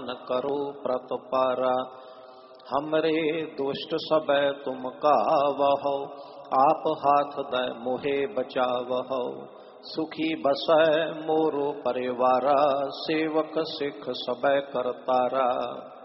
न करो प्रतपारा। हमरे दुष्ट सबे तुम कावहो, आप हाथ दे मोहे बचावहो। सुखी बसै मोरो परिवारा, सेवक सिख सबे करतारा।